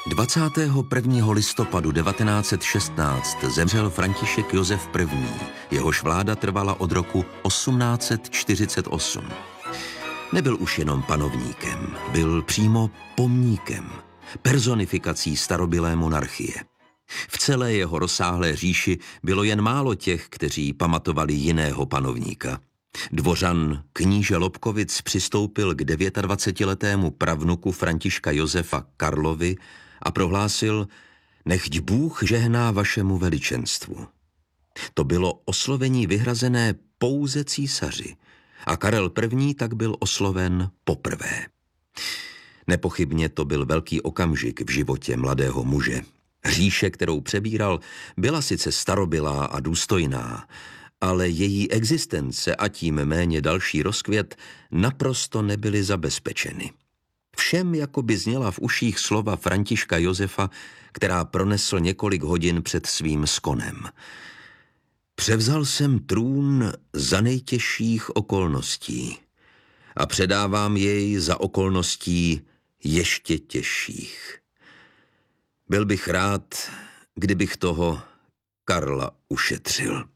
21. listopadu 1916 zemřel František Josef I. Jehož vláda trvala od roku 1848. Nebyl už jenom panovníkem, byl přímo pomníkem, personifikací starobylé monarchie. V celé jeho rozsáhlé říši bylo jen málo těch, kteří pamatovali jiného panovníka. Dvořan kníže Lobkovic přistoupil k 29letému pravnuku Františka Josefa Karlovi a prohlásil: nechť Bůh žehná vašemu veličenstvu. To bylo oslovení vyhrazené pouze císaři a Karel I. tak byl osloven poprvé. Nepochybně to byl velký okamžik v životě mladého muže. Říše, kterou přebíral, byla sice starobylá a důstojná, ale její existence a tím méně další rozkvět naprosto nebyly zabezpečeny. Všem jakoby zněla v uších slova Františka Josefa, která pronesl několik hodin před svým skonem. Převzal jsem trůn za nejtěžších okolností a předávám jej za okolností ještě těžších. Byl bych rád, kdybych toho Karla ušetřil.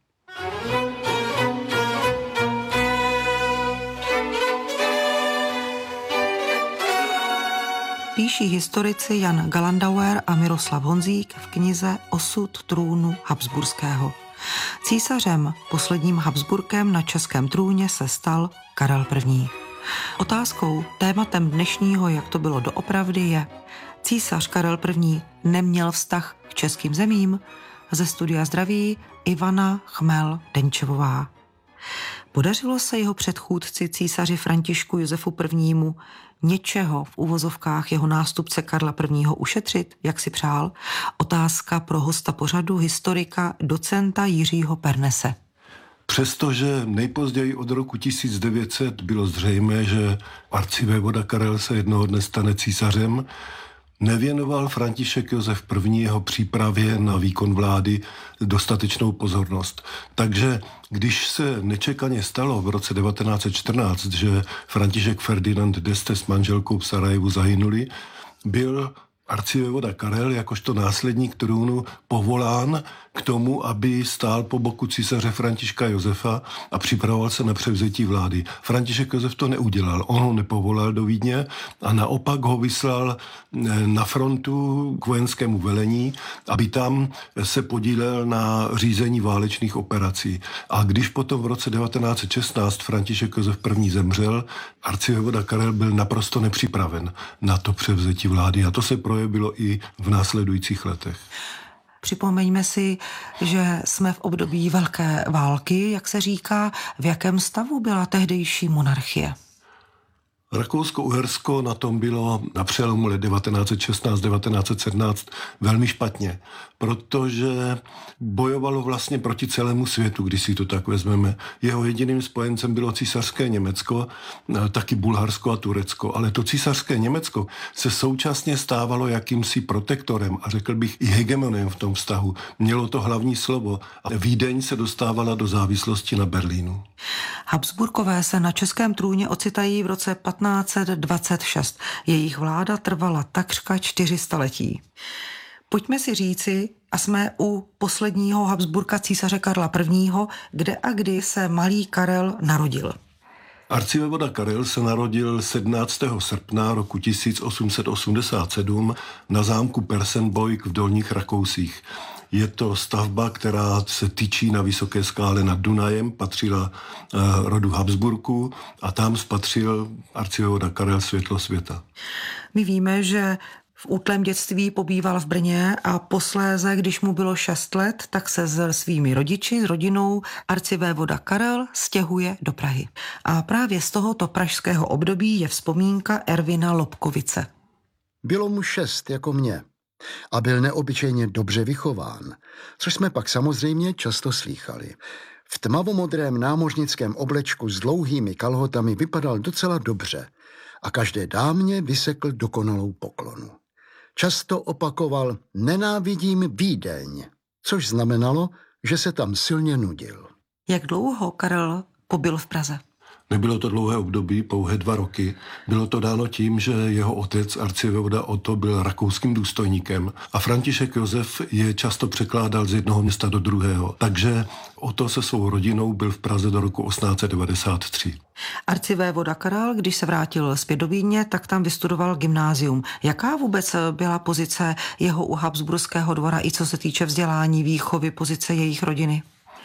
Píší historici Jan Galandauer a Miroslav Honzík v knize Osud trůnu Habsburského. Císařem, posledním Habsburkem na českém trůně, se stal Karel I. Otázkou, tématem dnešního, jak to bylo doopravdy, je: císař Karel I. neměl vztah k českým zemím? Ze studia zdraví Ivana Chmel-Denčevová. Podařilo se jeho předchůdci císaři Františku Josefu I. něčeho v uvozovkách jeho nástupce Karla I. ušetřit, jak si přál? Otázka pro hosta pořadu, historika, docenta Jiřího Pernese. Přestože nejpozději od roku 1900 bylo zřejmé, že arcivévoda Karel se jednoho dne stane císařem, nevěnoval František Josef I. jeho přípravě na výkon vlády dostatečnou pozornost. Takže když se nečekaně stalo v roce 1914, že František Ferdinand d'Este s manželkou v Sarajevu zahynuli, byl arcivévoda Karel jakožto následník trůnu povolán k tomu, aby stál po boku císaře Františka Josefa a připravoval se na převzetí vlády. František Josef to neudělal, on ho nepovolal do Vídně a naopak ho vyslal na frontu k vojenskému velení, aby tam se podílel na řízení válečných operací. A když potom v roce 1916 František Josef I. zemřel, arcivévoda Karel byl naprosto nepřipraven na to převzetí vlády a to se projevilo i v následujících letech. Připomeňme si, že jsme v období velké války, jak se říká. V jakém stavu byla tehdejší monarchie? Rakousko-Uhersko na tom bylo na přelomu let 1916-1917 velmi špatně, protože bojovalo vlastně proti celému světu, když si to tak vezmeme. Jeho jediným spojencem bylo císařské Německo, taky Bulharsko a Turecko, ale to císařské Německo se současně stávalo jakýmsi protektorem a řekl bych i hegemonem v tom vztahu. Mělo to hlavní slovo a Vídeň se dostávala do závislosti na Berlínu. Habsburkové se na českém trůně ocitají v roce 1526. Jejich vláda trvala takřka 400 letí. Pojďme si říci, a jsme u posledního Habsburka císaře Karla I., kde a kdy se malý Karel narodil. Arcivévoda Karel se narodil 17. srpna roku 1887 na zámku Persenbeug v Dolních Rakousích. Je to stavba, která se tyčí na vysoké skále nad Dunajem, patřila rodu Habsburků a tam spatřil arcivévoda Karel světlo světa. My víme, že v útlém dětství pobýval v Brně a posléze, když mu bylo 6 let, tak se s svými rodiči, s rodinou arcivévoda Karel stěhuje do Prahy. A právě z tohoto pražského období je vzpomínka Ervina Lobkovice. Bylo mu 6 jako mě a byl neobyčejně dobře vychován, což jsme pak samozřejmě často slýchali. V tmavomodrém námořnickém oblečku s dlouhými kalhotami vypadal docela dobře a každé dámě vysekl dokonalou poklonu. Často opakoval: nenávidím Vídeň, což znamenalo, že se tam silně nudil. Jak dlouho Karel pobyl v Praze? Nebylo to dlouhé období, pouhé 2 roky. Bylo to dáno tím, že jeho otec, arcivévoda Otto, byl rakouským důstojníkem a František Josef je často překládal z jednoho města do druhého. Takže Otto se svou rodinou byl v Praze do roku 1893. Arcivévoda Karel, když se vrátil zpět do Vídně, tak tam vystudoval gymnázium. Jaká vůbec byla pozice jeho u Habsburského dvora, i co se týče vzdělání, výchovy, pozice jejich rodiny?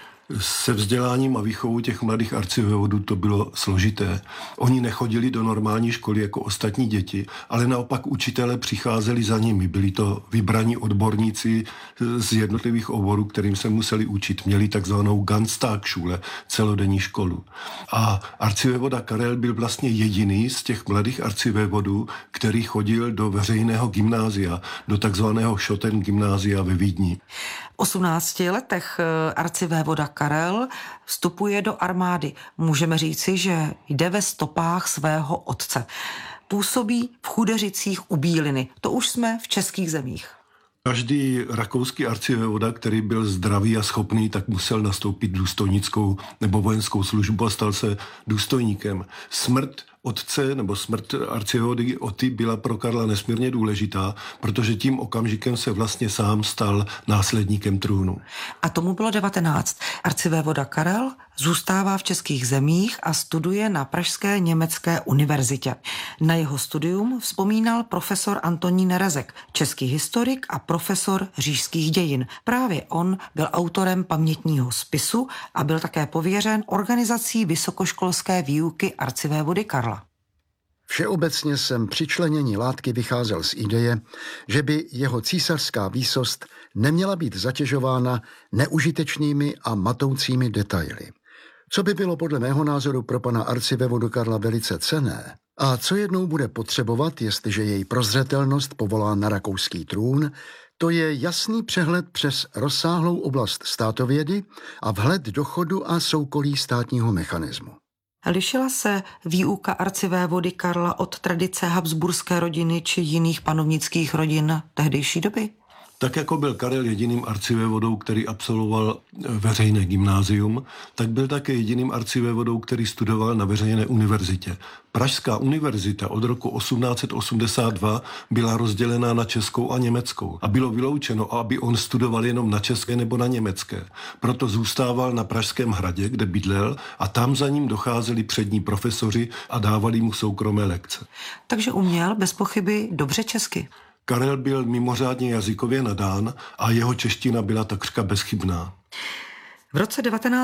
Se vzděláním a výchovou těch mladých arcivévodů to bylo složité. Oni nechodili do normální školy jako ostatní děti, ale naopak učitelé přicházeli za nimi. Byli to vybraní odborníci z jednotlivých oborů, kterým se museli učit. Měli takzvanou Ganztagsschule, celodenní školu. A arcivévoda Karel byl vlastně jediný z těch mladých arcivévodů, který chodil do veřejného gymnázia, do takzvaného Schotten gymnázia ve Vídni. V 18 letech arcivévoda Karel vstupuje do armády. Můžeme říci, že jde ve stopách svého otce. Působí v Chudeřicích u Bíliny. To už jsme v českých zemích. Každý rakouský arcivévoda, který byl zdravý a schopný, tak musel nastoupit důstojnickou nebo vojenskou službu a stal se důstojníkem. Smrt otce nebo smrt arcivévody Oty byla pro Karla nesmírně důležitá, protože tím okamžikem se vlastně sám stal následníkem trůnu. A tomu bylo 19. Arcivévoda Karel zůstává v českých zemích a studuje na Pražské německé univerzitě. Na jeho studium vzpomínal profesor Antonín Rezek, český historik a profesor říšských dějin. Právě on byl autorem pamětního spisu a byl také pověřen organizací vysokoškolské výuky arcivévody Karla. Všeobecně jsem při členění látky vycházel z ideje, že by jeho císařská výsost neměla být zatěžována neužitečnými a matoucími detaily. Co by bylo podle mého názoru pro pana arcivévodu Karla velice cenné a co jednou bude potřebovat, jestliže její prozřetelnost povolá na rakouský trůn, to je jasný přehled přes rozsáhlou oblast státovědy a vhled do chodu a soukolí státního mechanismu. Lišila se výuka arcivévody Karla od tradice habsburské rodiny či jiných panovnických rodin tehdejší doby? Tak jako byl Karel jediným arcivévodou, který absolvoval veřejné gymnázium, tak byl také jediným arcivévodou, který studoval na veřejné univerzitě. Pražská univerzita od roku 1882 byla rozdělená na českou a německou a bylo vyloučeno, aby on studoval jenom na české nebo na německé. Proto zůstával na Pražském hradě, kde bydlel, a tam za ním docházeli přední profesoři a dávali mu soukromé lekce. Takže uměl bez pochyby dobře česky. Karel byl mimořádně jazykově nadán a jeho čeština byla takřka bezchybná. V roce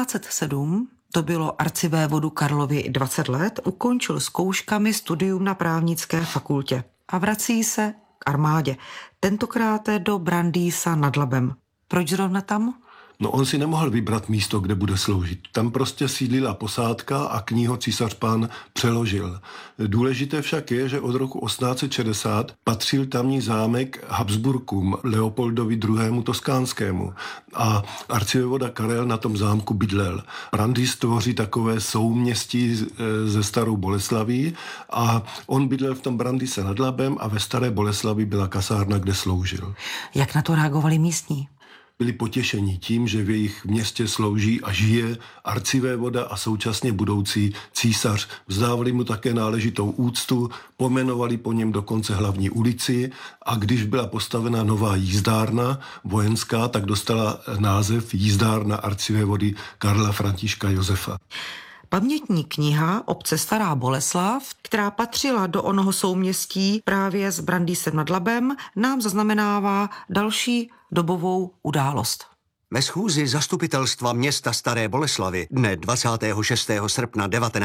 1907, to bylo arcivévodu Karlovi 20 let, ukončil zkouškami studium na právnické fakultě a vrací se k armádě. Tentokrát do Brandýsa nad Labem. Proč zrovna tam? No, on si nemohl vybrat místo, kde bude sloužit. Tam prostě sídlila posádka a k ní ho císař pán přeložil. Důležité však je, že od roku 1860 patřil tamní zámek Habsburkům, Leopoldovi II. Toskánskému. A arcivévoda Karel na tom zámku bydlel. Brandýs tvoří takové souměstí ze Starou Boleslaví a on bydlel v tom Brandýse nad Labem a ve Staré Boleslavi byla kasárna, kde sloužil. Jak na to reagovali místní? Byli potěšeni tím, že v jejich městě slouží a žije arcivévoda a současně budoucí císař. Vzdávali mu také náležitou úctu, pomenovali po něm dokonce hlavní ulici a když byla postavena nová jízdárna vojenská, tak dostala název jízdárna arcivévody Karla Františka Josefa. Pamětní kniha obce Stará Boleslav, která patřila do onoho souměstí právě s Brandýsem nad Labem, nám zaznamenává další dobovou událost. Ve schůzi zastupitelstva města Staré Boleslavy dne 26. srpna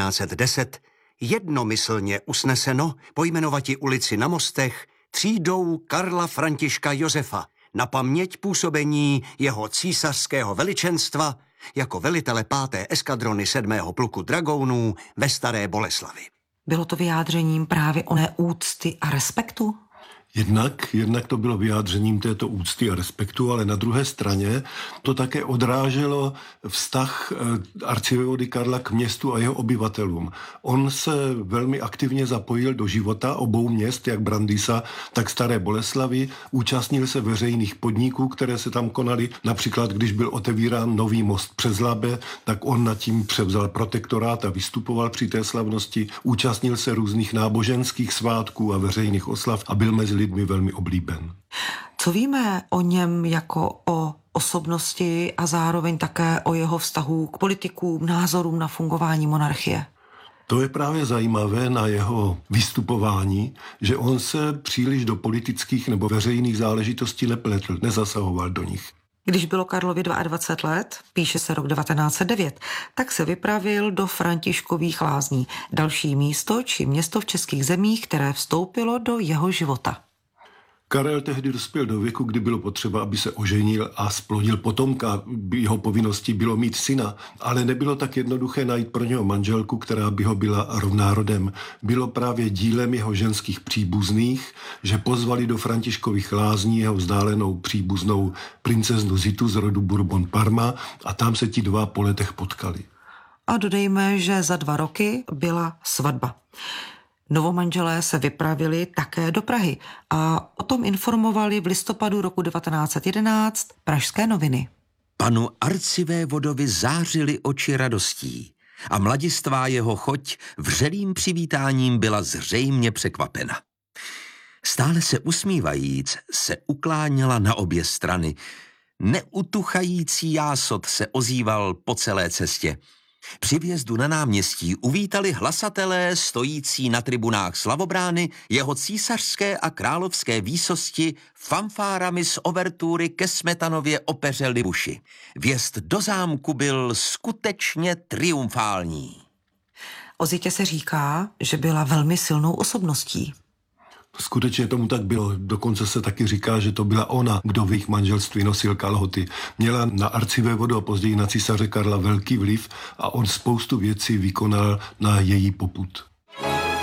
1910 jednomyslně usneseno pojmenovati ulici na Mostech třídou Karla Františka Josefa na paměť působení jeho císařského veličenstva jako velitele 5. eskadrony 7. pluku dragounů ve Staré Boleslavi. Bylo to vyjádřením právě oné úcty a respektu? Jednak to bylo vyjádřením této úcty a respektu, ale na druhé straně to také odráželo vztah arcivévody Karla k městu a jeho obyvatelům. On se velmi aktivně zapojil do života obou měst, jak Brandýsa, tak Staré Boleslavi. Účastnil se veřejných podniků, které se tam konaly. Například, když byl otevírán nový most přes Labe, tak on nad tím převzal protektorát a vystupoval při té slavnosti. Účastnil se různých náboženských svátků a veřejných oslav a byl mezi lidmi velmi oblíben. Co víme o něm jako o osobnosti a zároveň také o jeho vztahu k politikům, názorům na fungování monarchie? To je právě zajímavé na jeho vystupování, že on se příliš do politických nebo veřejných záležitostí nepletl, nezasahoval do nich. Když bylo Karlovi 22 let, píše se rok 1909, tak se vypravil do Františkových Lázní, další místo či město v českých zemích, které vstoupilo do jeho života. Karel tehdy dospěl do věku, kdy bylo potřeba, aby se oženil a splodil potomka. Jeho povinností bylo mít syna, ale nebylo tak jednoduché najít pro něho manželku, která by ho byla rovná rodem. Bylo právě dílem jeho ženských příbuzných, že pozvali do Františkových Lázní jeho vzdálenou příbuznou princeznu Zitu z rodu Bourbon Parma a tam se ti dva po letech potkali. A dodejme, že za 2 roky byla svatba. Novomanželé se vypravili také do Prahy a o tom informovali v listopadu roku 1911 Pražské noviny. Panu arcivévodovi zářily oči radostí a mladistvá jeho choť vřelým přivítáním byla zřejmě překvapena. Stále se usmívajíc se ukláněla na obě strany. Neutuchající jásot se ozýval po celé cestě. Při vjezdu na náměstí uvítali hlasatelé stojící na tribunách slavobrány jeho císařské a královské výsosti fanfárami z overtury ke Smetanově opeře Libuši. Vjezd do zámku byl skutečně triumfální. O Zitě se říká, že byla velmi silnou osobností. Skutečně tomu tak bylo. Dokonce se taky říká, že to byla ona, kdo v jejich manželství nosil kalhoty. Měla na arcivévodu a později na císaře Karla velký vliv a on spoustu věcí vykonal na její popud.